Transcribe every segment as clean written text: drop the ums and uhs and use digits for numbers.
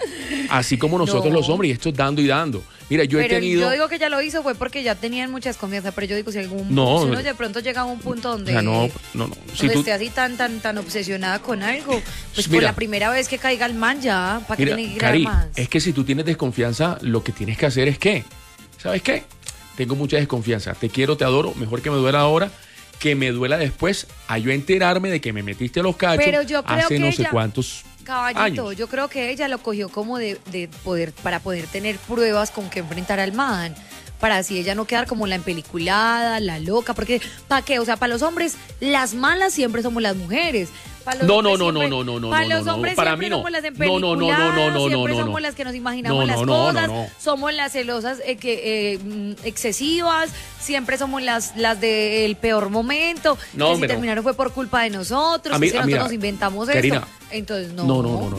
Así como nosotros los hombres, y esto es dando y dando. Mira, yo he tenido... Yo digo que ella lo hizo fue porque ya tenían mucha desconfianza, pero yo digo, si uno de pronto llega a un punto donde... O sea, no. Si donde esté así tan obsesionada con algo, pues mira, por la primera vez que caiga el man ya, ¿para qué tiene que ir Cari, más? es que si tú tienes desconfianza, lo que tienes que hacer es que, ¿sabes qué? Tengo mucha desconfianza, te quiero, te adoro, mejor que me duela ahora, que me duela después, a yo enterarme de que me metiste los cachos pero yo creo hace que no sé ella, cuántos caballito, años. yo creo que ella lo cogió como de poder, para poder tener pruebas con que enfrentar al man, para así ella no quedar como la empeliculada, la loca, porque ¿para qué? O sea, para los hombres, las malas siempre somos las mujeres. Para los hombres para mí no. Somos las empeliculada, siempre somos las que nos imaginamos las cosas, somos las celosas excesivas, siempre somos las del peor momento, que si terminaron fue por culpa de nosotros, que si nosotros nos inventamos Karina, esto. Entonces no.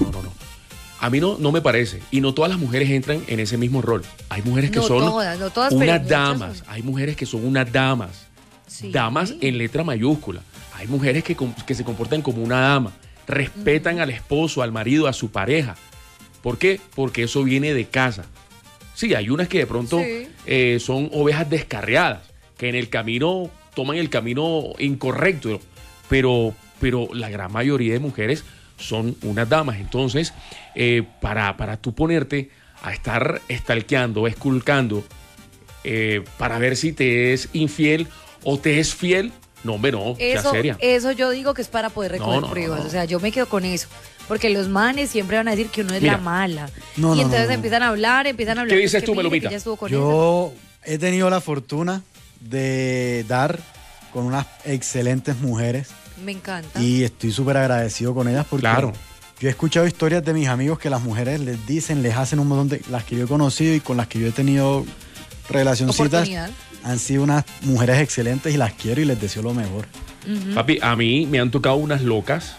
A mí no me parece. Y no todas las mujeres entran en ese mismo rol. Hay mujeres que son unas damas. Hay mujeres que son unas damas. Sí. Damas en letra mayúscula. Hay mujeres que se comportan como una dama. Respetan al esposo, al marido, a su pareja. ¿Por qué? Porque eso viene de casa. Sí, hay unas que de pronto son ovejas descarriadas, que en el camino toman el camino incorrecto. Pero la gran mayoría de mujeres son unas damas. Entonces, para tú ponerte a estar stalkeando, esculcando, para ver si te es infiel o te es fiel, no, hombre, no, sea seria. Eso yo digo que es para poder recoger pruebas. O sea, yo me quedo con eso. Porque los manes siempre van a decir que uno es la mala. Y entonces empiezan a hablar. ¿Qué dices tú, Melomita? Yo he tenido la fortuna de dar con unas excelentes mujeres. Me encanta. Y estoy súper agradecido con ellas porque yo he escuchado historias de mis amigos que las mujeres les dicen, les hacen un montón de... Las que yo he conocido y con las que yo he tenido relacioncitas han sido unas mujeres excelentes y las quiero y les deseo lo mejor. Papi, a mí me han tocado unas locas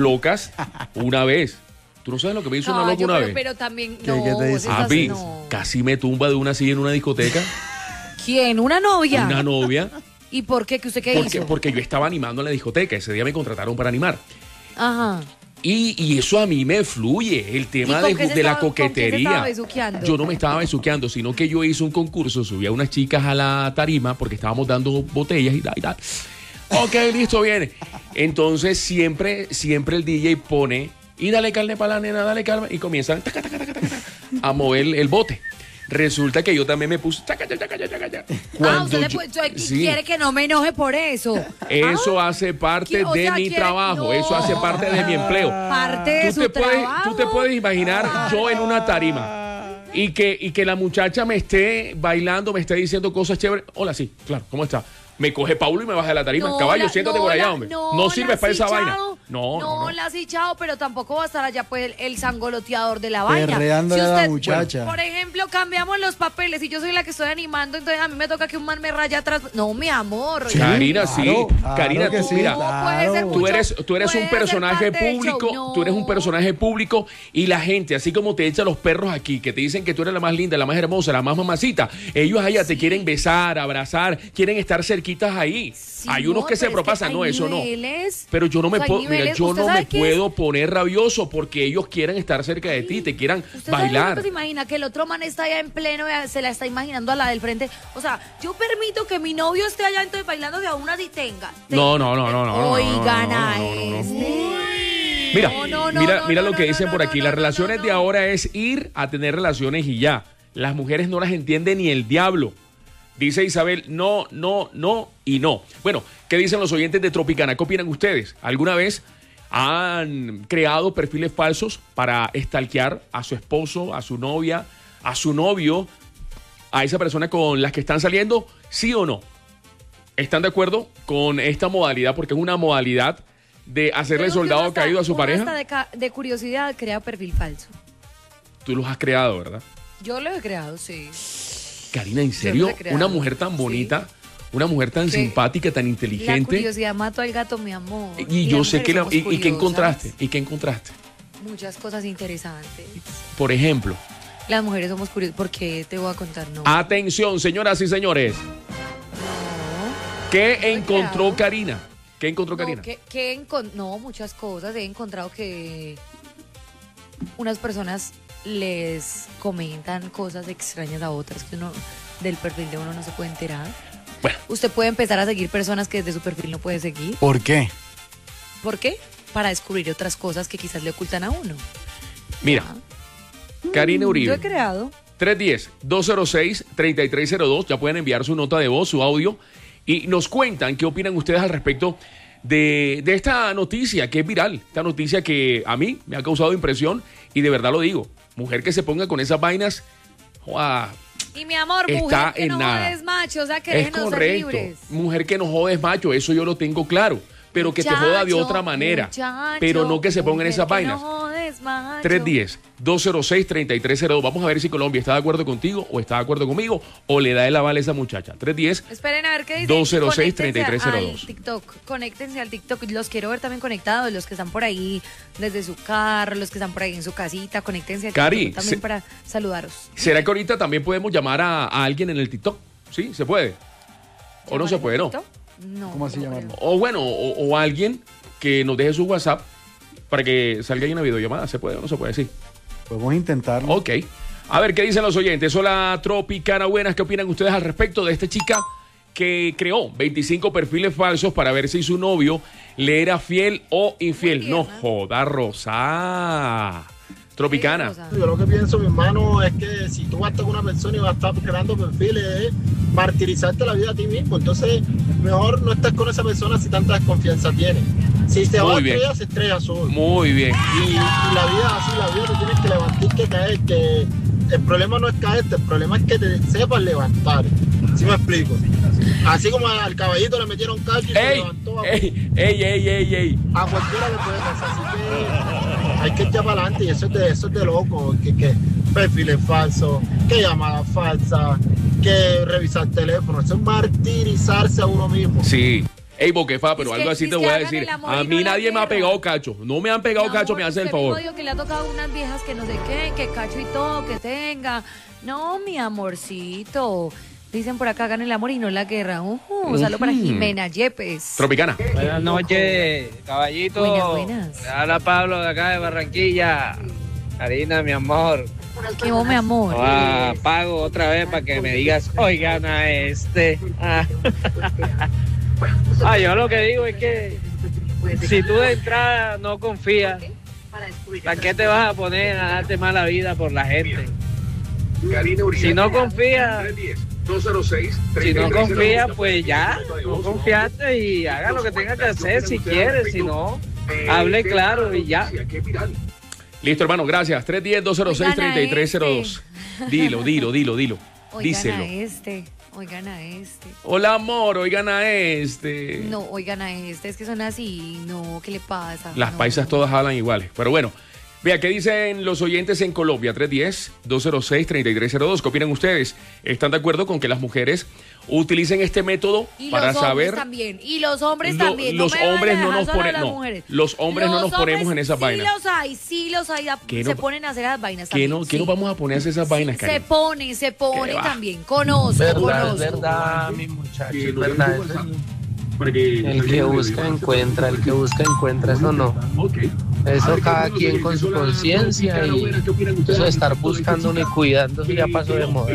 una vez. ¿Tú no sabes lo que me hizo una loca una vez? Pero también, ¿Qué te dice? Papi, casi me tumba de una silla en una discoteca. ¿Quién? ¿Una novia? Una novia. ¿Y por qué? ¿Usted qué hizo? Porque yo estaba animando en la discoteca. Ese día me contrataron para animar. Ajá. Y eso a mí me fluye, el tema de la coquetería. Yo no me estaba besuqueando, sino que yo hice un concurso, subí a unas chicas a la tarima porque estábamos dando botellas y tal. Ok, listo, viene. Entonces siempre el DJ pone, y dale carne para la nena, dale calma, y comienzan a mover el bote. Resulta que yo también me puse usted quiere que no me enoje por eso. Eso hace parte de mi trabajo, eso hace parte de mi empleo. Parte de su trabajo. Tú te puedes imaginar yo en una tarima y que la muchacha me esté bailando, me esté diciendo cosas chéveres. Hola, sí, claro, ¿cómo está? Me coge Paulo y me baja de la tarima. Caballo, siéntate por allá, hombre. No sirves para esa vaina. No la has echado, pero tampoco va a estar allá pues el sangoloteador de la vaina. Perreándole a la muchacha. Por ejemplo, cambiamos los papeles y yo soy la que estoy animando, entonces a mí me toca que un man me raya atrás. No, mi amor. Karina, sí. Karina, tú, mira, tú eres un personaje público, tú eres un personaje público y la gente, así como te echa los perros aquí, que te dicen que tú eres la más linda, la más hermosa, la más mamacita, ellos allá te quieren besar, abrazar, quieren estar cerquitas ahí. Sí, hay unos que se propasan, no, eso no. Pero yo no me puedo, mira, yo no me puedo poner rabioso porque ellos quieren estar cerca de ti, te quieran bailar. ¿Usted se imagina que el otro man está allá en pleno, se la está imaginando a la del frente? O sea, yo permito que mi novio esté allá entonces bailando de a una y tenga. No. Oigan a este. Mira lo que dicen por aquí. Las relaciones de ahora es ir a tener relaciones y ya. Las mujeres no las entiende ni el diablo. Dice Isabel, no y no. Bueno, ¿qué dicen los oyentes de Tropicana? ¿Qué opinan ustedes? ¿Alguna vez han creado perfiles falsos para stalkear a su esposo, a su novia, a su novio, a esa persona con las que están saliendo? ¿Sí o no? ¿Están de acuerdo con esta modalidad? Porque es una modalidad de hacerle soldado caído a su pareja. Hasta de curiosidad crea perfil falso. Tú los has creado, ¿verdad? Yo los he creado, sí. Karina, ¿en serio? Una mujer tan bonita, una mujer tan simpática, tan inteligente. La curiosidad mató al gato, mi amor. Y yo sé que ¿y qué encontraste? ¿Y qué encontraste? Muchas cosas interesantes. Por ejemplo. Las mujeres somos curiosas. ¿Por qué te voy a contar? No. Atención, señoras y señores. ¿Qué encontró Karina? ¿Qué encontró Karina? No, muchas cosas. He encontrado que unas personas les comentan cosas extrañas a otras que uno del perfil de uno no se puede enterar. Bueno. Usted puede empezar a seguir personas que desde su perfil no puede seguir. ¿Por qué? ¿Por qué? Para descubrir otras cosas que quizás le ocultan a uno. Mira, Karina Uribe. Yo he creado 310-206-3302. Ya pueden enviar su nota de voz, su audio, y nos cuentan qué opinan ustedes al respecto de esta noticia que es viral. Esta noticia que a mí me ha causado impresión y de verdad lo digo. Mujer que se ponga con esas vainas, ¡joa! Y mi amor, está mujer que en no nada. jodes macho, o sea, que Es déjenos ser correcto. libres. Mujer que no jodes macho, eso yo lo tengo claro. Pero que te joda de otra manera. Muchacho, pero no que se pongan esas mujer que vainas. No jodes, macho. 310-206-3302. Vamos a ver si Colombia está de acuerdo contigo o está de acuerdo conmigo o le da el aval a esa muchacha. 310. Esperen a ver qué dicen. 206-3302. Conéctense al TikTok. Los quiero ver también conectados. Los que están por ahí desde su carro, los que están por ahí en su casita. Conéctense al Cari, TikTok también para saludaros. ¿Será que ahorita también podemos llamar a alguien en el TikTok? ¿Sí? ¿Se puede? ¿O no se puede? No. No. ¿Cómo así no llamarlo? creo. O bueno, o alguien que nos deje su WhatsApp para que salga ahí una videollamada. ¿Se puede o no se puede? Sí. Podemos intentarlo. Ok. A ver, ¿qué dicen los oyentes? Hola, Tropicana, buenas. ¿Qué opinan ustedes al respecto de esta chica que creó 25 perfiles falsos para ver si su novio le era fiel o infiel? No joda, Rosa. Tropicana. Yo lo que pienso, mi hermano, es que si tú vas a estar con una persona y vas a estar creando perfiles, es martirizarte la vida a ti mismo. Entonces, mejor no estés con esa persona si tanta desconfianza tienes. Si se va a estrellar, se estrella solo. Muy bien. Y la vida es así, la vida te tienes que levantar y que caer. Que el problema no es caerte, el problema es que te sepas levantar. ¿Sí me explico? Así como al caballito le metieron cacho y se levantó. ¡Ey! A cualquiera le puede pasar, así que hay que echar para adelante y eso es de loco, que perfiles falsos, que llamadas falsas, que revisar teléfono, eso es martirizarse a uno mismo. Sí. Ey, Boquefa, pero Es algo que- así es te que voy a hagan decir. el amor A y mí no la nadie me ha guerra. pegado cacho. No me han pegado Mi cacho, amor, me hace el usted favor. mismo dijo que le ha tocado unas viejas que no sé qué, que cacho y todo, que tenga. No, mi amorcito. Dicen por acá, hagan el amor y no la guerra. Saludo para Jimena Yepes. Tropicana. Buenas noches, caballito. Buenas. Le habla Pablo de acá de Barranquilla. Karina, mi amor. ¿Qué vos, mi amor? Pago otra vez para que me digas, oigan a este. Yo lo que digo es que si tú de entrada no confías, ¿para qué te vas a poner a darte mala vida por la gente? Si no confías, pues ya, no confiaste y haga lo que tenga que hacer si quieres, si no, hable claro y ya. Listo, hermano, gracias. 310-206-3302. Dilo. Díselo. Oigan a este. Hola, amor, oigan a este. No, oigan a este, es que son así. No, ¿qué le pasa? Las No. paisas todas hablan iguales. Pero bueno, vea, ¿qué dicen los oyentes en Colombia? 310-206-3302. ¿Qué opinan ustedes? ¿Están de acuerdo con que las mujeres utilicen este método Y para los hombres saber? también. Y los hombres Lo- también. los me hombres vayan a no dejar nos solo a ponen- las no, mujeres. los hombres no nos ponemos en esas vainas. Sí los hay. ¿Qué Se no- ponen a hacer las vainas ¿Qué también. no vamos a ponerse esas vainas, Se Karen? pone ¿Qué va? también. Conozco. Es verdad, mi muchacho, es verdad. El que busca encuentra, eso no. Eso cada quien con su conciencia y eso de estar buscando y cuidando, eso ya pasó de moda.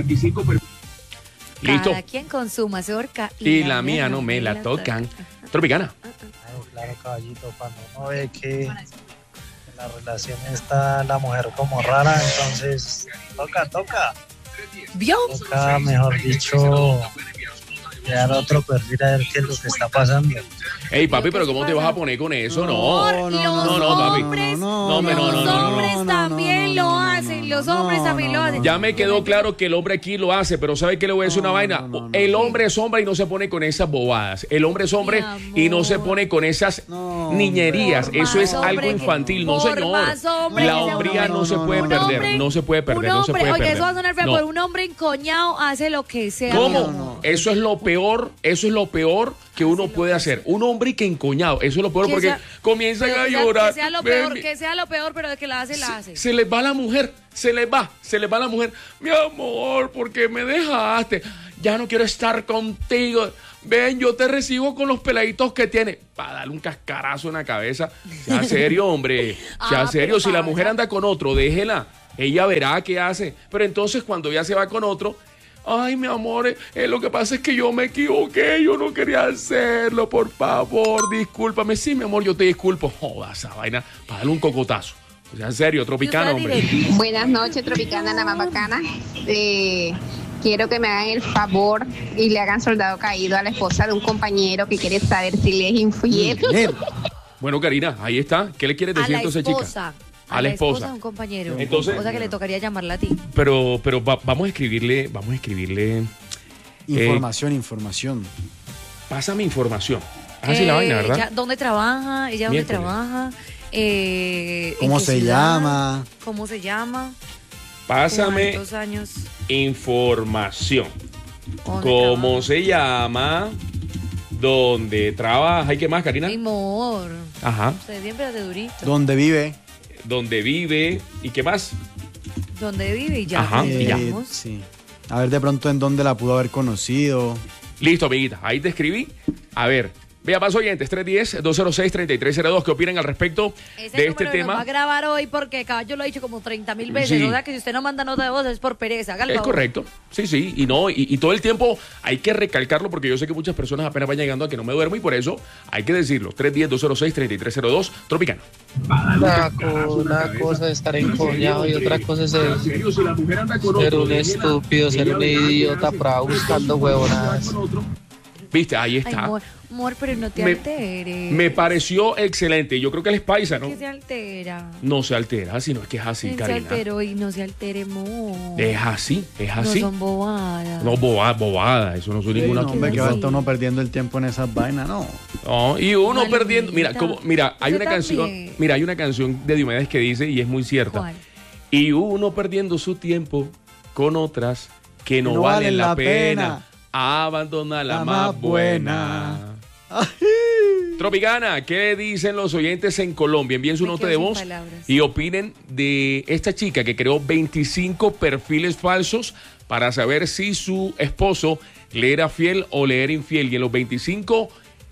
Listo. Cada quien con su mazorca. Y la mía no me la tocan. Tropicana. Claro, caballito, cuando uno ve que en la relación está la mujer como rara, entonces toca, ¿Vio? mejor dicho, crear otro perfil a ver qué es lo que está pasando. Ey, papi, pero ¿cómo te vas a poner con eso? No. Los papi. hombres, No, los no. hombres también lo hacen. Los hombres también lo hacen. Ya me quedó claro que el hombre aquí lo hace, pero ¿sabe qué le voy a decir una vaina? El hombre es hombre y no se pone con esas bobadas. El hombre es hombre y no se pone con esas niñerías. Por Eso es más algo hombre que- infantil, no por señor. más hombre La que sea hombría un no se puede hombre. perder, no se puede perder, Un no se hombre, puede oiga, perder. eso va a sonar feo, No. pero un hombre encoñado hace lo que sea. ¿Cómo? Eso es lo peor que uno puede hacer. Un hombre que encoñado, eso es lo peor Que porque sea- comienzan Pero a que sea- llorar. Que sea lo Ven, peor, que sea lo peor, pero de que la hace, la hace. Se les va la mujer, se les va la mujer. Mi amor, ¿por qué me dejaste? Ya no quiero estar contigo. ven, yo te recibo con los peladitos que tiene. Para darle un cascarazo en la cabeza. Sea serio, hombre. Sea serio. Si la mujer anda con otro, déjela. Ella verá qué hace. Pero entonces cuando ya se va con otro, ay, mi amor, lo que pasa es que yo me equivoqué, yo no quería hacerlo, por favor, discúlpame. Sí, mi amor, yo te disculpo. Joda esa vaina, para darle un cocotazo. O sea, en serio, Tropicana, hombre. Buenas noches, Tropicana, la más bacana. Quiero que me hagan el favor y le hagan soldado caído a la esposa de un compañero que quiere saber si le es infiel. Bueno, Karina, ahí está. ¿Qué le quieres decir entonces, chica? A la esposa de un compañero. Entonces, o sea que le tocaría llamarla a ti. Pero vamos a escribirle. Información. Pásame información. Así la vaina, ¿verdad? ¿Dónde trabaja? ¿Ella dónde trabaja? ¿Cómo se llama? ¿Cómo se llama? Pásame años. Información. ¿Cómo se llama? ¿Dónde trabaja? ¿Y qué más, Karina? Amor. Ajá. Usted siempre hace durito. ¿Dónde vive? ¿Y qué más? ¿Dónde vive? Y ya. Ajá, y ya. Sí. A ver de pronto en dónde la pudo haber conocido. Listo, amiguita. Ahí te escribí. A ver. Vea, más oyentes, 310-206-3302. ¿Qué opinan al respecto de este tema? Lo va a grabar hoy porque Caballo lo ha dicho como 30.000 veces. Sí. O sea que si usted no manda nota de voz es por pereza. Hágalo. Es correcto. Sí. Y todo el tiempo hay que recalcarlo porque yo sé que muchas personas apenas van llegando a que no me duermo y por eso hay que decirlo. 310-206-3302. Tropicana. Una cosa es estar encoñado y otra cosa es ser un estúpido, ser un idiota por ahí buscando huevonadas. Viste, ahí está. Ay, amor, pero no te alteres. Me pareció excelente. Yo creo que él es paisa, ¿no? ¿Qué se altera? No se altera, sino es que es así, Karina. Se alteró y no se altere, amor. Es así. No son bobadas. No, bobadas. Eso no son ninguna... No, hombre, que va a estar uno perdiendo el tiempo en esas vainas, no. No, y uno perdiendo... Mira, hay una canción de Diomedes que dice, y es muy cierta. ¿Cuál? Y uno perdiendo su tiempo con otras que no valen la pena. Abandona la más buena. Tropicana, ¿qué dicen los oyentes en Colombia? Envíen su nota de voz y opinen de esta chica que creó 25 perfiles falsos para saber si su esposo le era fiel o le era infiel. Y en los 25,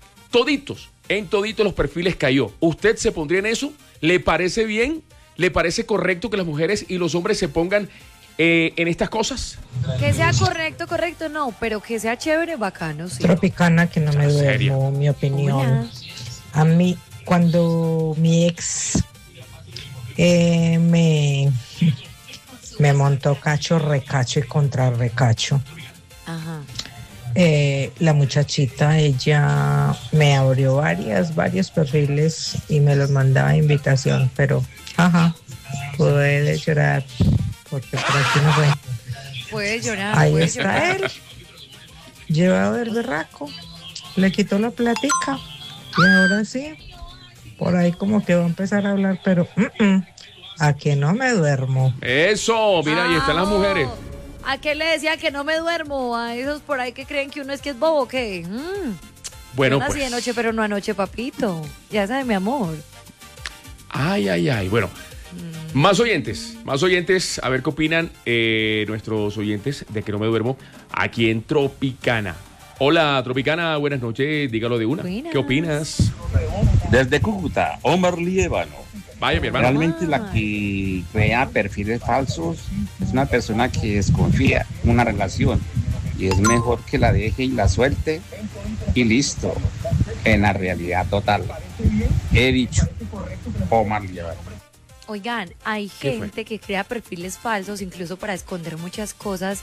en toditos los perfiles cayó. ¿Usted se pondría en eso? ¿Le parece bien? ¿Le parece correcto que las mujeres y los hombres se pongan en estas cosas? Que sea correcto, no, pero que sea chévere, bacano, sí. Tropicana, que no me duermo, mi opinión. Hola. A mí, cuando mi ex me montó cacho, recacho y contra recacho. Ajá. La muchachita, ella me abrió varios perfiles y me los mandaba a invitación, pero, pude llorar. Porque por aquí no fue. Puede llorar. Ahí está él, llevado del berraco, le quitó la platica y ahora sí, por ahí como que va a empezar a hablar, pero a que no me duermo. Eso, mira, ahí están las mujeres. ¿A qué le decía que no me duermo? A esos por ahí que creen que uno es bobo, ¿qué? Bueno, pues. Así de noche, pero no anoche, papito. Ya sabe, mi amor. Ay, bueno. Más oyentes, a ver qué opinan nuestros oyentes de que no me duermo aquí en Tropicana. Hola, Tropicana, buenas noches, dígalo de una. Buenas. ¿Qué opinas? Desde Cúcuta, Omar Liévano. Vaya, mi hermano. Realmente la que crea perfiles falsos es una persona que desconfía en una relación y es mejor que la deje y la suelte y listo, en la realidad total. He dicho, Omar Liévano. Oigan, hay gente que crea perfiles falsos incluso para esconder muchas cosas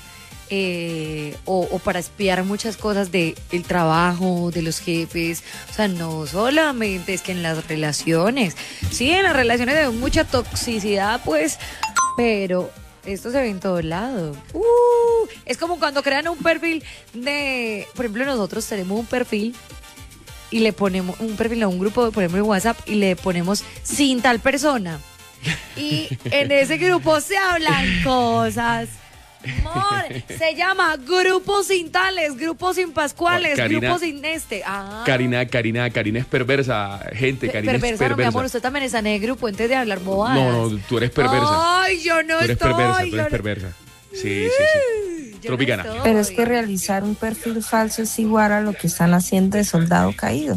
o para espiar muchas cosas del trabajo, de los jefes. O sea, no solamente es que en las relaciones. Sí, en las relaciones hay mucha toxicidad, pues, pero esto se ve en todos lados. Es como cuando crean un perfil de... Por ejemplo, nosotros tenemos un perfil y le ponemos un perfil a un grupo, por ejemplo, en WhatsApp, y le ponemos sin tal persona. Y en ese grupo se hablan cosas. Amor, se llama Grupo Sin Tales, Grupo Sin Pascuales, Karina, Grupo Sin Karina es perversa, gente. Karina es perversa. No, mi amor, usted también está en el grupo antes de hablar bobadas. No, tú eres perversa. Ay, yo no tú eres estoy. Perversa. Sí. Tropicana. Pero es que realizar un perfil falso es igual a lo que están haciendo de Soldado Caído.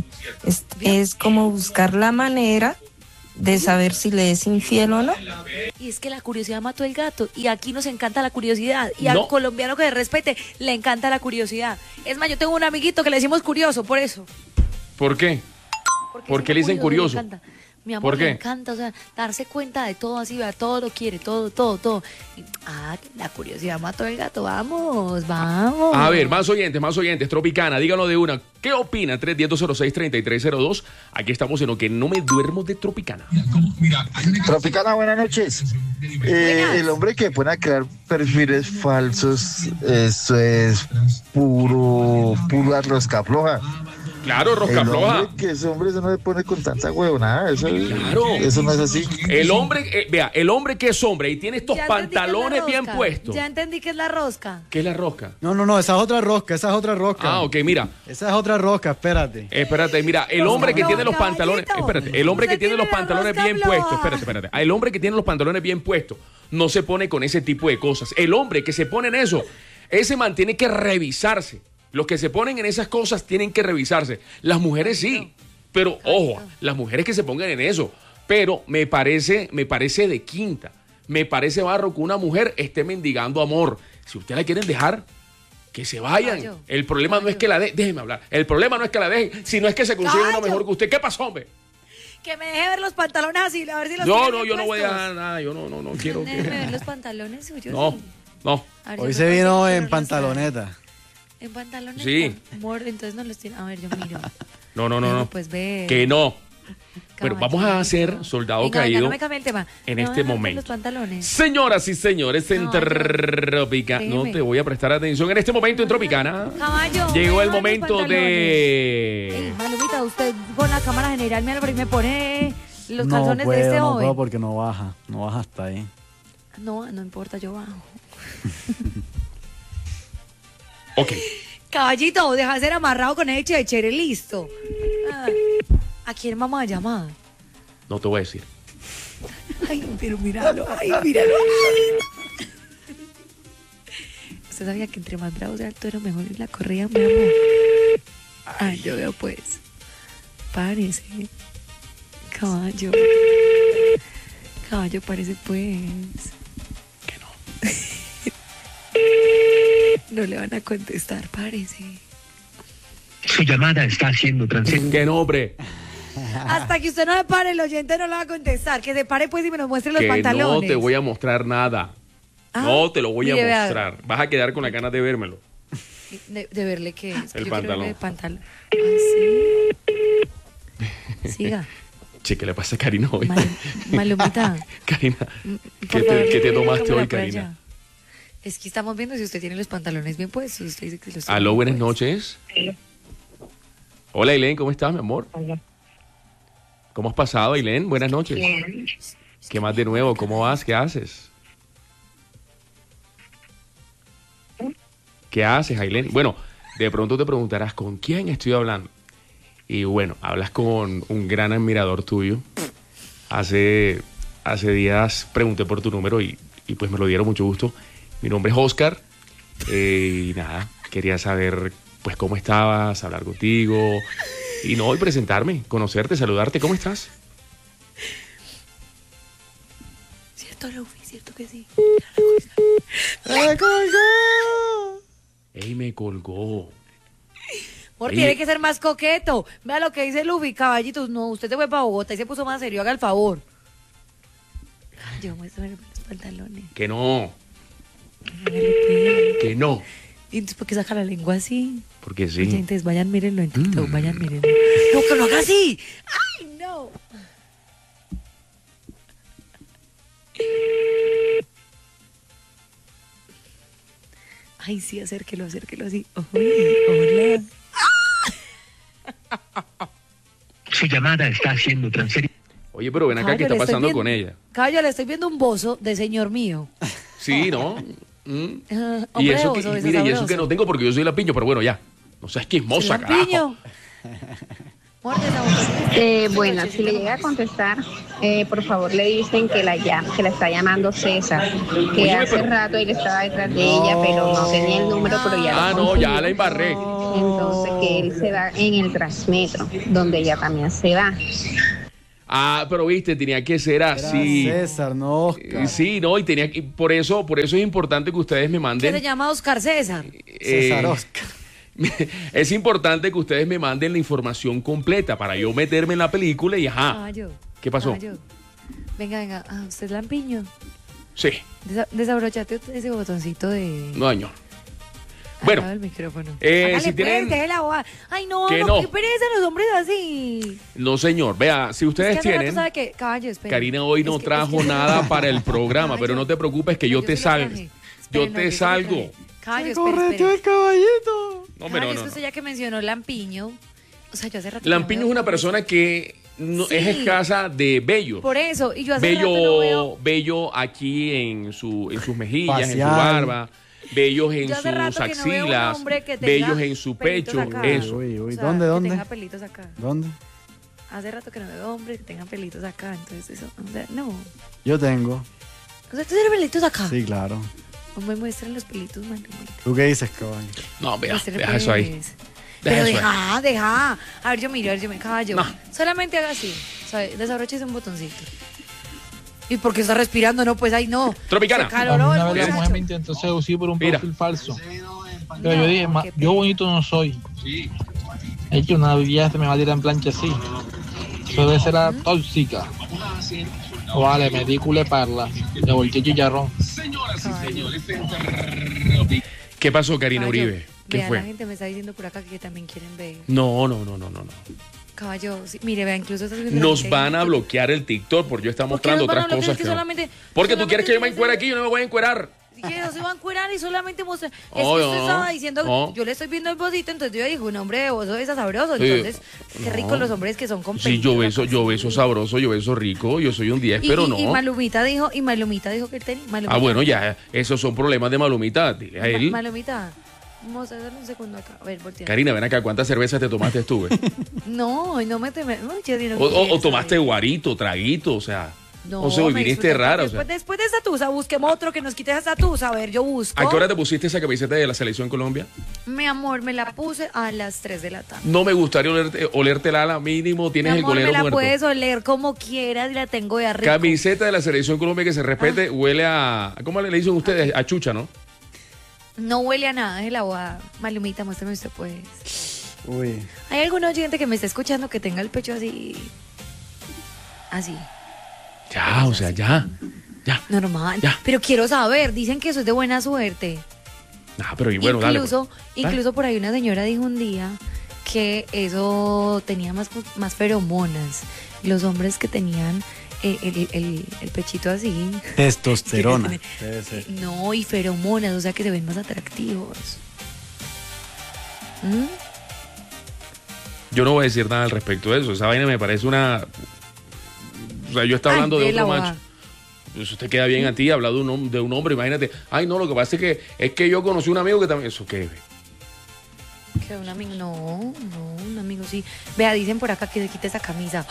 Es como buscar la manera de saber si le es infiel o no. Y es que la curiosidad mató el gato. Y aquí nos encanta la curiosidad. Y al colombiano que respete, le encanta la curiosidad. Es más, yo tengo un amiguito que le decimos curioso, por eso. ¿Por qué? ¿Por qué le dicen curioso? Mi amor, le encanta, o sea, darse cuenta de todo así, vea, todo lo quiere, todo. La curiosidad mató el gato, vamos. A ver, más oyentes, Tropicana, díganlo de una. ¿Qué opina? 310-206-3302. Aquí estamos en lo que no me duermo de Tropicana. Tropicana, buenas noches. El hombre que pone a crear perfiles falsos, eso es puro rosca floja. Claro, rosca floja. Ese hombre eso no se pone con tanta huevonada. Eso no es así. El hombre, el hombre que es hombre y tiene estos pantalones bien puestos. Ya entendí que es la rosca. ¿Qué es la rosca? No, esa es otra rosca, Ah, ok, mira. Esa es otra rosca, espérate. Mira, el hombre que tiene los pantalones, el hombre que tiene los pantalones bien puestos, espérate. El hombre que tiene los pantalones bien puestos no se pone con ese tipo de cosas. El hombre que se pone en eso, ese man tiene que revisarse. Los que se ponen en esas cosas tienen que revisarse. Las mujeres sí, pero ojo, las mujeres que se pongan en eso. Pero me parece de quinta. Me parece barro que una mujer esté mendigando amor. Si ustedes la quieren dejar, que se vayan. El problema no es que la dejen. Déjenme hablar. El problema no es que la dejen, sino es que se consiga una mejor que usted. ¿Qué pasó, hombre? Que me deje ver los pantalones así, a ver si los yo no voy a dejar nada. Yo no quiero. Déjeme ver los pantalones suyos. No. Hoy se vino en pantaloneta. ¿En pantalones? Sí. Amor, entonces no los tiene. A ver, yo miro. No. Pues ve. Que no. Pero vamos a hacer Soldado Caído. No me cambie el tema. En este momento. Los pantalones. Señoras y señores, en Tropicana. No te voy a prestar atención. En este momento en Tropicana. Caballo. Llegó el momento de. Malumita, usted con la cámara general me pone los calzones de este joven. No puedo porque no baja hasta ahí. No importa, yo bajo. Ok. Caballito, deja de ser amarrado con el chéchere, listo. ¿A quién vamos a llamar? No te voy a decir. Ay, pero míralo. ¿Usted sabía que entre más bravo sea el toro, mejor es la correa, mi amor? Ay, yo veo pues. Párese. Caballo, parece pues. Que no. No le van a contestar, parece. Su llamada está siendo transmitida. ¿Qué nombre? Hasta que usted no se pare, el oyente no le va a contestar. Que se pare pues y me nos muestre los pantalones. No te voy a mostrar nada. No te lo voy a mostrar. Vas a quedar con la ganas de vérmelo. ¿De verle qué es? El pantalón. Sí. Siga. Che, ¿qué le pasa a Karina hoy? Malumita. Karina, ¿qué te tomaste hoy, Karina? Es que estamos viendo si usted tiene los pantalones bien puestos. Usted dice que los Aló, buenas noches. Hola, Ailén, ¿cómo estás, mi amor? Hola. ¿Cómo has pasado, Ailén? Buenas noches. Bien. ¿Qué más de nuevo? ¿Cómo vas? ¿Qué haces? ¿Qué haces, Ailén? Bueno, de pronto te preguntarás, ¿con quién estoy hablando? Y bueno, hablas con un gran admirador tuyo. Hace días pregunté por tu número y pues me lo dieron mucho gusto. Mi nombre es Oscar y nada, quería saber pues cómo estabas, hablar contigo y presentarme, conocerte, saludarte. ¿Cómo estás? Cierto, Luffy, cierto que sí. ¡Me colgó! ¡Ey, me colgó! Tiene que ser más coqueto. Vea lo que dice Luffy, caballitos. No, usted se fue para Bogotá y se puso más serio, haga el favor. Yo muestro los pantalones. Que no. Pues. Que no. ¿Y entonces por qué saca la lengua así? Porque sí. Oye, entonces vayan, mírenlo en TikTok, vayan, mírenlo. ¡No, que lo haga así! ¡Ay, no! Ay, sí, acérquelo así. Hola. Su llamada está siendo transferida. Oye, pero ven acá, ¿qué está pasando con ella? Caballo, le estoy viendo un bozo de señor mío. Sí, ¿no? Y eso que, mire, y eso que no tengo porque yo soy la piño, pero bueno, ya. No seas chismosa, carajo. Bueno, si le llega a contestar, por favor le dicen que la está llamando César, que hace rato él estaba detrás de ella, pero no tenía el número, pero ya ya la embarré. Entonces que él se va en el Transmetro, donde ella también se va. Pero viste, tenía que ser así. Era César, no Oscar. Sí, no, y tenía que, por eso es importante que ustedes me manden. ¿Qué se llama Oscar César? César Oscar. Es importante que ustedes me manden la información completa para yo meterme en la película y Caballo, ¿qué pasó? Caballo. Venga, ¿usted es lampiño? Sí. Desabrochate ese botoncito de... No, señor. Bueno, el micrófono. Si tienen... Ay, no, qué pereza los hombres así. No, señor. Vea, si ustedes tienen... ¿Sabe qué? Caballo, espera. Karina hoy no trajo nada para el programa, pero no te preocupes que yo te salgo. Yo te salgo. Caballo, correteó el caballito. No, pero es que usted ya que mencionó Lampiño, o sea, yo hace rato Lampiño es una persona que es escasa de vello. Por eso, y yo hace rato no veo... Vello aquí en sus mejillas, facial, en su barba, vellos en sus axilas, vellos en su pecho, eso. Uy, o sea, ¿dónde? Que tenga pelitos acá. ¿Dónde? Hace rato que no veo hombres que tengan pelitos acá, entonces eso, o sea, no. Yo tengo. O sea, ¿tú tienes pelitos acá? Sí, claro. Me muestran los pelitos, man. ¿Tú qué dices, caballo? No, deja eso ahí. Pero deja. A ver, yo miro, caballo. No. Solamente haga así. O sea, desabroches un botoncito. ¿Y por qué está respirando? No, pues ahí no. Tropicana. Una vez la mujer me intentó seducir por un perfil falso. Pero yo dije, yo bonito no soy. Es que una vieja se me va a tirar en plancha así. Eso debe ser tóxica. Vale, me di culé parla. Le volteé chicharrón. ¿Qué pasó, Karina Uribe? ¿Qué fue? La gente me está diciendo por acá que también quieren ver. No. Caballo, sí, mire, vea, incluso... Nos van a bloquear el TikTok porque yo está mostrando otras cosas que no. Porque tú quieres que yo me encuere aquí, yo no me voy a encuerar. Que no se va a encuerar y solamente mostrar. Es que usted estaba diciendo, yo le estoy viendo el bocito, entonces yo dije, un hombre de bozo es sabroso. Entonces, qué rico los hombres que son con sí, yo beso sabroso, yo beso rico, yo soy un 10, pero no. Y Malumita dijo que él tenía. Malumita. Bueno, ya, esos son problemas de Malumita, dile a él. Malumita, vamos a darle un segundo acá. A ver, voltea. Karina, ven acá, ¿cuántas cervezas te tomaste tú, No me temes. O tomaste guarito, traguito, o sea... No, o sea, hoy viniste rara. Después de esa tusa, busquemos otro que nos quite esa tusa. A ver, yo busco. ¿A qué hora te pusiste esa camiseta de la Selección Colombia? Mi amor, me la puse a las 3 de la tarde. No me gustaría olértela a la mínimo. Tienes el golero muerto. Me la puedes oler como quieras y la tengo de arriba. Camiseta de la Selección Colombia que se respete, huele a... ¿Cómo le dicen ustedes? A chucha, ¿no? No huele a nada, es el agua. Malumita, muéstrame usted, pues. Uy. ¿Hay algún oyente que me esté escuchando que tenga el pecho así? Así. Ya, o sea, ya. Normal. Ya. Pero quiero saber, dicen que eso es de buena suerte. Pero y bueno, dale. Incluso por ahí una señora dijo un día que eso tenía más feromonas. Los hombres que tenían el pechito así. Testosterona. Debe ser. No, y feromonas, o sea que se ven más atractivos. Yo no voy a decir nada al respecto de eso. Esa vaina me parece una... O sea, yo estaba hablando de otro macho. Pues usted queda bien a ti, hablar de un hombre, imagínate. Ay, no, lo que pasa es que yo conocí un amigo que también... ¿Eso qué? ¿Que un amigo? No, un amigo sí. Vea, dicen por acá que se quite esa camisa.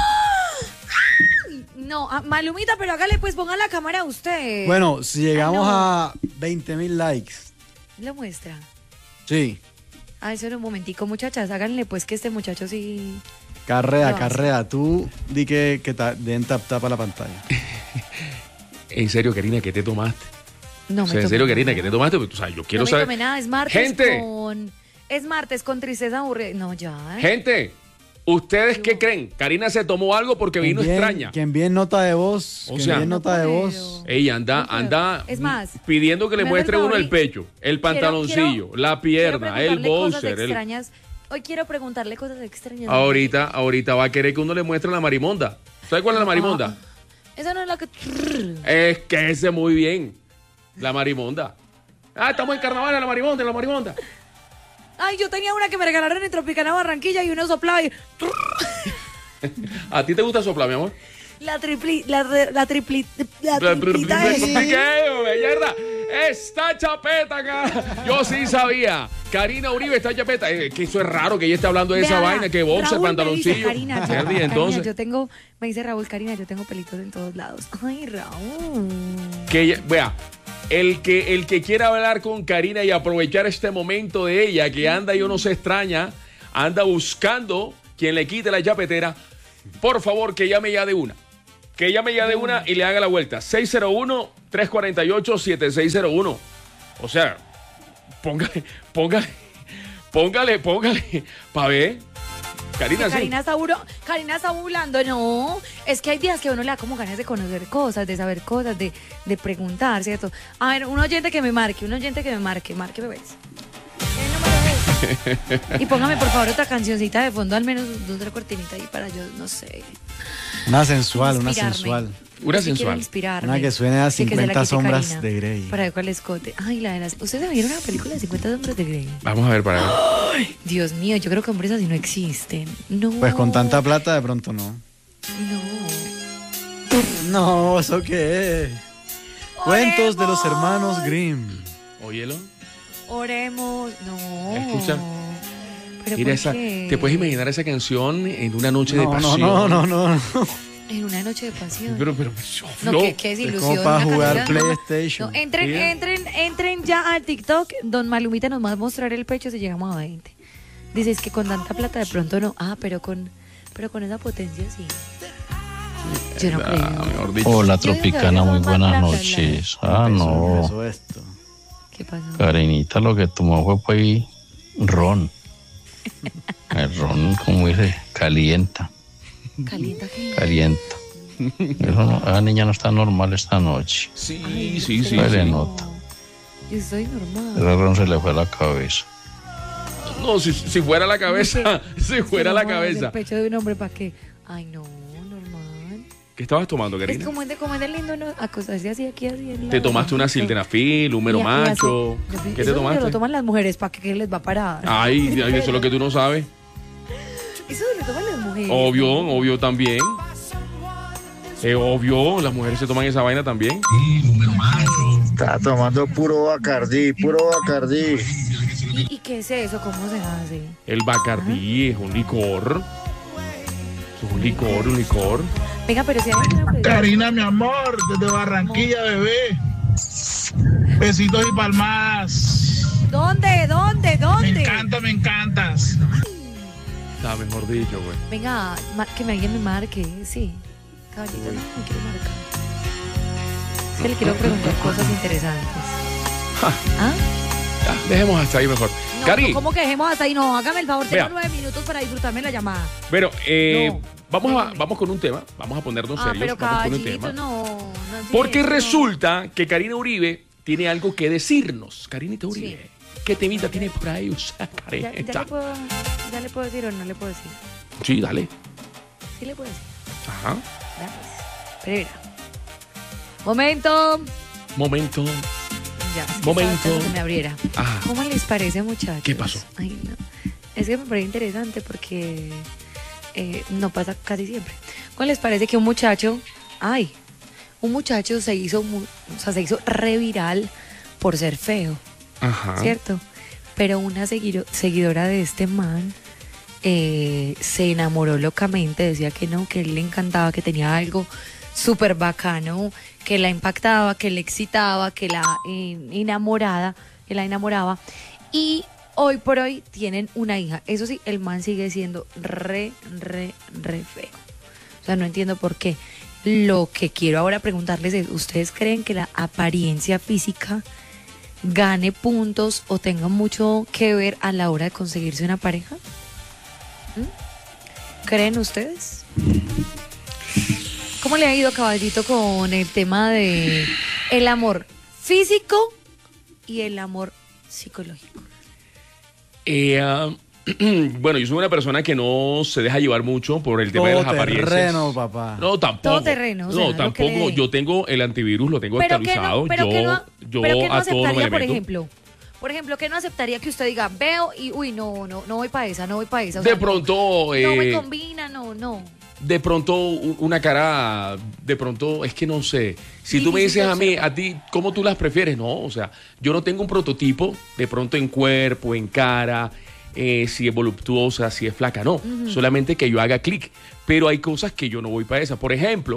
No, Malumita, pero hágale, pues ponga la cámara a usted. Bueno, si llegamos a 20,000 likes. ¿Lo muestra? Sí. Solo un momentico, muchachas, háganle pues que este muchacho sí... Carrea, tú di que den tapa la pantalla. En serio, Karina, ¿qué te tomaste? No, en serio, Karina, ¿qué te tomaste? O sea, yo quiero saber. No me tomé nada, es martes con tristeza aburrida. No, ya. Gente, ¿ustedes qué creen? Karina se tomó algo porque vino extraña. Que envíen nota de voz. Ella anda es más, pidiendo que le muestre uno el pecho, el pantaloncillo, la pierna, el boxer. Hoy quiero preguntarle cosas extrañas. Ahorita va a querer que uno le muestre la marimonda. ¿Sabe cuál es la marimonda? Esa no es la que... Es que ese muy bien. La marimonda. Estamos en carnaval, la marimonda. Ay, yo tenía una que me regalaron en Tropicana Barranquilla y uno soplaba y... ¿A ti te gusta soplar, mi amor? La triplita ¡Qué belleza! Esta chapeta acá. Yo sí sabía Karina Uribe está chapeta. Que eso es raro que ella esté hablando de esa vaina, que boxer, pantaloncillo. Karina, entonces. Me dice Raúl, Karina, yo tengo pelitos en todos lados. Ay, Raúl. Que ella, vea, el que quiera hablar con Karina y aprovechar este momento de ella, que anda, yo no sé, extraña, anda buscando quien le quite la chapetera, por favor, que llame ya de una. Que llame ya de una y le haga la vuelta. 601-348-7601. O sea, póngale, pa' ver. Karina, sí. Karina está burlando, no. Es que hay días que uno le da como ganas de conocer cosas, de saber cosas, de preguntar, ¿cierto? A ver, un oyente que me marque, bebés. Y póngame, por favor, otra cancioncita de fondo, al menos otra cortinita ahí para yo, no sé. Una sensual. Una sensual. Una que suene a 50 sombras Karina, de Grey. Para ver cuál escote. Ay, la de las... ¿Ustedes vieron una película de 50 sombras de Grey? Vamos a ver para ver. Ay, Dios mío, yo creo que hombres así no existen. No. Pues con tanta plata de pronto no. No, ¿eso qué es? Cuentos de los hermanos Grimm. Óyelo. Oremos. No. Escucha. ¿Pero mira por qué? ¿Te puedes imaginar esa canción en una noche de pasión? No. En una noche de pasión. Pero no, qué desilusión. Es como para jugar PlayStation. No, entren ya al TikTok. Don Malumita nos va a mostrar el pecho si llegamos a 20. Dices que con tanta plata de pronto no. Ah, pero con esa potencia sí. Yo no creo. Hola, Tropicana, muy buenas noches. No. ¿Qué pasó? Karinita lo que tomó fue pues ron. El ron, como dice, calienta. ¿Calienta qué? Calienta. La niña no está normal esta noche. Sí. Se le nota. Yo soy normal. El ron se le fue a la cabeza. No, si fuera la cabeza, El pecho de un hombre, ¿para qué? Ay, no, normal. ¿Qué estabas tomando, Karina? Es como es de lindo, ¿no? Acostarse así aquí. ¿Te tomaste una sildenafil, un mero macho? ¿Qué te tomaste? Eso lo toman las mujeres, ¿para qué les va a parar? Ay, eso es lo que tú no sabes. Eso lo toman las mujeres. Obvio también. Obvio, las mujeres se toman esa vaina también. Sí, número macho. Está tomando puro Bacardí. ¿Y qué es eso? ¿Cómo se hace? El Bacardí es un licor. Es un licor. Venga, pero si hay una pregunta. Karina, mi amor, desde Barranquilla, bebé. Besitos y palmadas. ¿Dónde? Me encantas. Está mejor dicho, güey. Venga, que alguien me marque, sí. Caballito, no me quiero marcar. Es que le quiero preguntar cosas interesantes. Ya, dejemos hasta ahí mejor. No, Cari. ¿Cómo que dejemos hasta ahí? No, hágame el favor, tengo 9 minutos para disfrutarme la llamada. Pero, vamos con un tema. Vamos a ponernos serios. Pero vamos con un tema. Porque resulta que Karina Uribe tiene algo que decirnos. Karinita Uribe, sí. ¿Qué temita tiene por ahí? O sea, ¿Ya le puedo decir o no le puedo decir? Sí, dale. Sí le puedo decir. Ajá. Pero mira. Momento. Ya. Momento. Que me abriera. Ajá. ¿Cómo les parece, muchachos? ¿Qué pasó? Ay, no. Es que me parece interesante porque no pasa casi siempre. ¿Cómo les parece que un muchacho se hizo re viral por ser feo? Ajá. ¿Cierto? Pero una seguidora de este man se enamoró locamente, decía que no, que él le encantaba, que tenía algo súper bacano, que la impactaba, que le excitaba, que la enamoraba. Y hoy por hoy tienen una hija. Eso sí, el man sigue siendo re feo. O sea, no entiendo por qué. Lo que quiero ahora preguntarles es, ¿ustedes creen que la apariencia física gane puntos o tenga mucho que ver a la hora de conseguirse una pareja? ¿Creen ustedes? ¿Cómo le ha ido, caballito, con el tema de el amor físico y el amor psicológico? Bueno, yo soy una persona que no se deja llevar mucho por el tema de las apariencias. Todo terreno, papá. No, tampoco. Todo terreno. No, tampoco. Yo tengo el antivirus, lo tengo actualizado. Pero que no aceptaría, por ejemplo. Por ejemplo, ¿qué no aceptaría que usted diga, veo y, uy, no voy para esa, De pronto... No me combina, no. de pronto una cara, de pronto, es que no sé. Si tú me dices a ti, ¿cómo tú las prefieres? No, o sea, yo no tengo un prototipo de pronto en cuerpo, en cara, si es voluptuosa, si es flaca, no. Solamente que yo haga clic. Pero hay cosas que yo no voy para esa. Por ejemplo,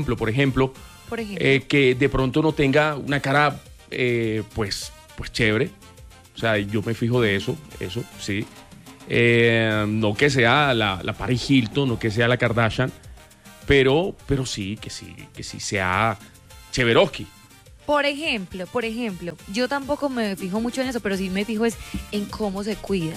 que de pronto no tenga una cara, pues chévere. O sea, yo me fijo de eso, sí. No que sea la Paris Hilton, no que sea la Kardashian, pero sí, que sí sea Cheveroski. Por ejemplo, yo tampoco me fijo mucho en eso, pero sí me fijo es en cómo se cuida.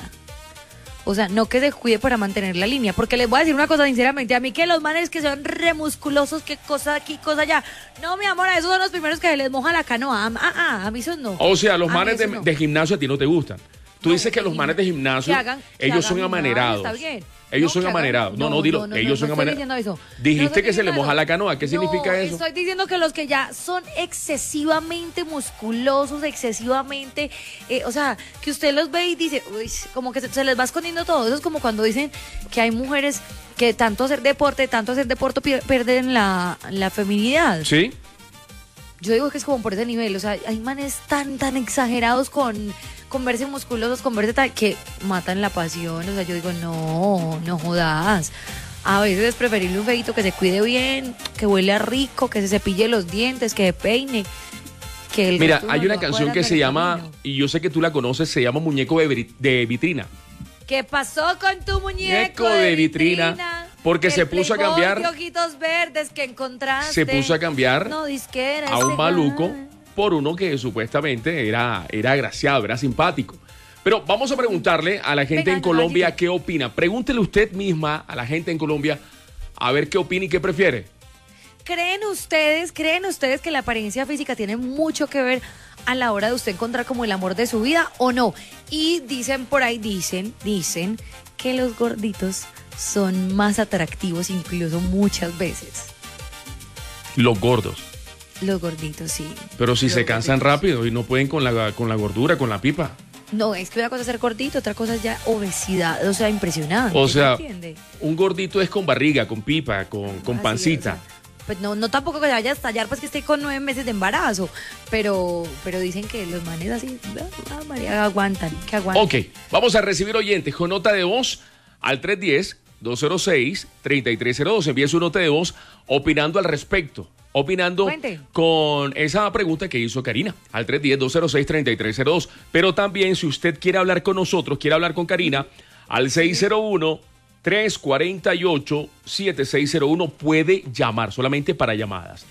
O sea, no que se cuide para mantener la línea, porque les voy a decir una cosa sinceramente, a mí que los manes que son remusculosos, que cosa aquí, cosa allá, no, mi amor, a esos son los primeros que les moja la canoa, a mí eso no. O sea, los manes de gimnasio a ti no te gustan. Tú dices que los manes de gimnasio, ellos son amanerados. Está bien. Ellos son amanerados. No, dilo. Ellos son amanerados. Dijiste que se le moja la canoa. ¿Qué significa eso? Estoy diciendo que los que ya son excesivamente musculosos, excesivamente, o sea, que usted los ve y dice, uy, como que se les va escondiendo todo. Eso es como cuando dicen que hay mujeres que tanto hacer deporte pierden la feminidad. Sí. Yo digo que es como por ese nivel. O sea, hay manes tan exagerados con verse musculosos, con verse tal, que matan la pasión. O sea, yo digo, no jodas. A veces es preferible un feito que se cuide bien, que huele rico, que se cepille los dientes, que se peine. Mira, hay una canción que se llama, y yo sé que tú la conoces, se llama Muñeco de Vitrina. ¿Qué pasó con tu muñeco de vitrina? Porque se puso a cambiar. De ojitos verdes que encontraste. Se puso a cambiar a un maluco por uno que supuestamente era agraciado, era simpático. Pero vamos a preguntarle a la gente en Colombia qué opina. Pregúntele usted misma a la gente en Colombia a ver qué opina y qué prefiere. ¿Creen ustedes que la apariencia física tiene mucho que ver a la hora de usted encontrar como el amor de su vida o no? Y dicen por ahí, dicen que los gorditos son más atractivos incluso muchas veces. Los gordos. Los gorditos, sí. Pero si se cansan rápido y no pueden con la gordura, con la pipa. No, es que una cosa es ser gordito, otra cosa es ya obesidad, o sea, impresionante. O sea, un gordito es con barriga, con pipa, con pancita. Sí, o sea, pues no tampoco que vaya a estallar, pues que esté con 9 meses de embarazo, pero dicen que los manes así, María, aguantan. Ok, vamos a recibir oyentes con nota de voz al 310-206-3302. Envíe su nota de voz opinando al respecto. Con esa pregunta que hizo Karina al 310-206-3302. Pero también si usted quiere hablar con nosotros, quiere hablar con Karina, al 601-348-7601 puede llamar, solamente para llamadas.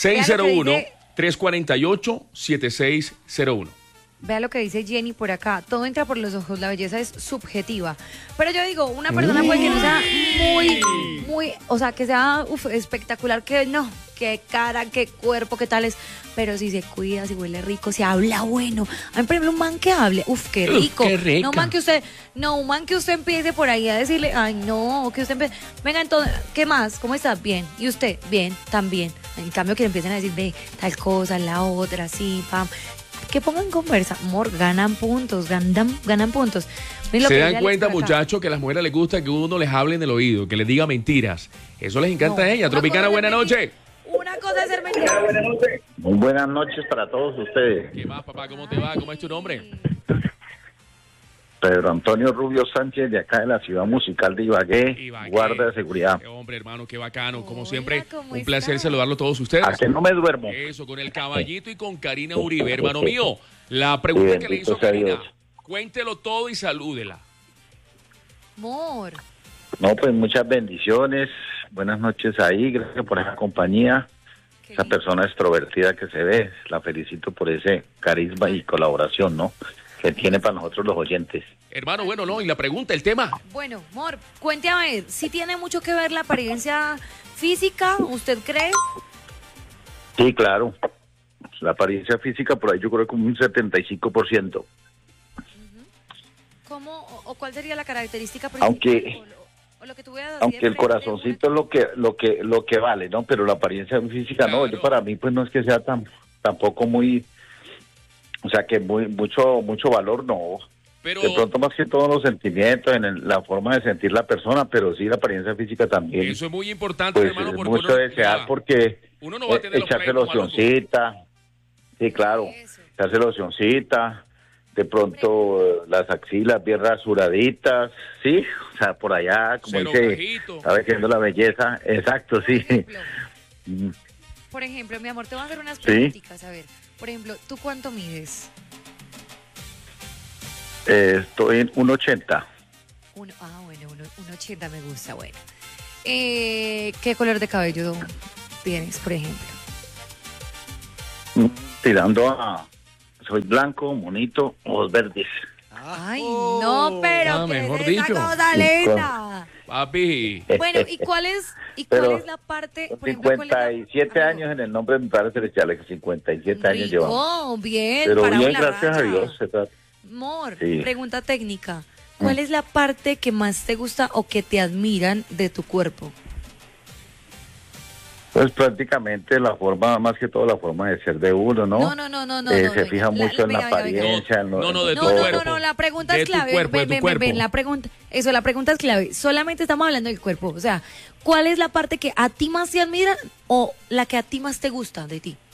601-348-7601. Vea lo que dice Jenny por acá. Todo entra por los ojos, la belleza es subjetiva. Pero yo digo, una persona puede que no sea muy, o sea, que sea espectacular, que no, qué cara, qué cuerpo, qué tal es. Pero si se cuida, si huele rico, si habla bueno. A mí, por ejemplo, un man que hable, qué rico. Qué rica. No, un man que usted empiece por ahí a decirle, ay, no, que usted empiece, venga, entonces, ¿qué más? ¿Cómo está? Bien. ¿Y usted? Bien, también. En cambio, que le empiecen a decir, ve, tal cosa, la otra, sí, pam. Que pongan conversa, amor, ganan puntos. Se dan cuenta, muchachos, que a las mujeres les gusta que uno les hable en el oído, que les diga mentiras. Eso les encanta a ella. Tropicana, buena noche. Una cosa es ser mentira. Muy buenas noches para todos ustedes. ¿Qué más, papá? ¿Cómo te va? ¿Cómo es tu nombre? Pedro Antonio Rubio Sánchez, de acá de la ciudad musical de Ibagué. Guarda de seguridad. Qué hombre, hermano, qué bacano. Como siempre, un placer saludarlo a todos ustedes. A que no me duermo. Eso, con el caballito y con Karina Uribe, hermano mío. La pregunta que le hizo Karina, cuéntelo todo y salúdela. Amor. No, pues muchas bendiciones. Buenas noches ahí. Gracias por esa compañía. Esa persona extrovertida que se ve. La felicito por ese carisma y colaboración, ¿no?, que tiene para nosotros los oyentes. Hermano, bueno, no, y la pregunta, el tema. Bueno, amor, cuéntame a ver, ¿sí tiene mucho que ver la apariencia física, usted cree? Sí, claro. La apariencia física, por ahí yo creo que un 75%. ¿Cómo, o cuál sería la característica principal? Aunque el corazoncito es lo que vale, ¿no? Pero la apariencia física, claro. No, para mí pues no es que sea tampoco muy... O sea, que mucho valor no. Pero, de pronto más que todos los sentimientos, en la forma de sentir la persona, pero sí la apariencia física también. Eso es muy importante, pues, hermano, porque mucho desear porque uno no va a tener echarse locioncita, sí, claro, echarse locioncita, de pronto las axilas bien rasuraditas, sí, o sea, por allá, como dice, está viendo la belleza, exacto, sí. Por ejemplo, mi amor, te voy a hacer unas preguntitas, a ver, por ejemplo, ¿tú cuánto mides? Estoy en 1.80. Bueno, 1.80 me gusta, bueno. ¿Qué color de cabello tienes, por ejemplo? Tirando a... Soy blanco, bonito, ojos verdes. Ay, no, pero mejor dicho. Cosa linda. Papi. Bueno, ¿y cuál es la parte? Por 57 años en el nombre de mi padre celestial, 57 años llevamos. Oh, bien. Pero bien, gracias a Dios. Amor, sí. Pregunta técnica. ¿Cuál es la parte que más te gusta o que te admiran de tu cuerpo? Pues prácticamente la forma, más que todo la forma de ser de uno, ¿no? No. Se fija mucho en la apariencia. No, la pregunta es clave. Ven, la pregunta es clave. Solamente estamos hablando del cuerpo. O sea, ¿cuál es la parte que a ti más te admira o la que a ti más te gusta de ti?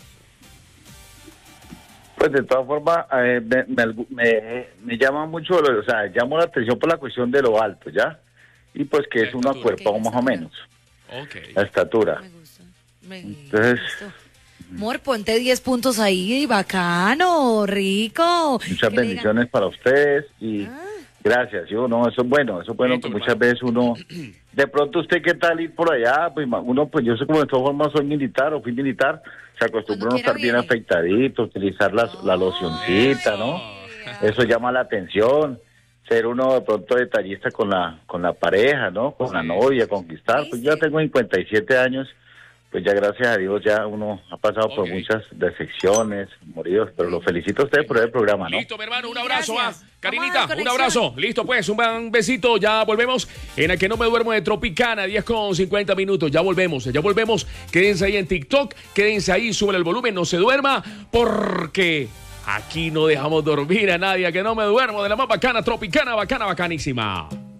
Pues de todas formas, me llama mucho, o sea, llamo la atención por la cuestión de lo alto, ¿ya? Y pues que es una cuerpo más o menos. La estatura. Entonces, amor, ponte 10 puntos ahí, bacano, rico. Muchas bendiciones para ustedes y gracias. Eso es bueno que muchas veces uno, de pronto usted qué tal ir por allá, pues uno, pues yo sé como de todas formas soy militar o fui militar, se acostumbra a estar bien afeitadito, utilizar la locioncita, ¿no? Eso llama la atención. Ser uno de pronto detallista con la pareja, ¿no? Con la novia, conquistar. Pues ya tengo 57 años. Pues ya gracias a Dios ya uno ha pasado por muchas decepciones, moridos, pero lo felicito a usted por el programa, ¿no? Listo, mi hermano, un abrazo, Karinita, un abrazo. Listo, pues, un besito, ya volvemos en el que no me duermo de Tropicana, 10:50 minutos, ya volvemos. Quédense ahí en TikTok, quédense ahí, suben el volumen, no se duerma, porque aquí no dejamos dormir a nadie, que no me duermo de la más bacana, Tropicana, bacanísima.